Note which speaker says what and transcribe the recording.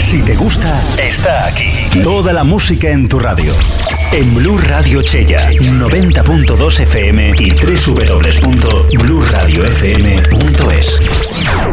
Speaker 1: Si te gusta, está aquí. Toda la música en tu radio. En Blu Radio Chella, 90.2 FM y www.bluradiofm.es.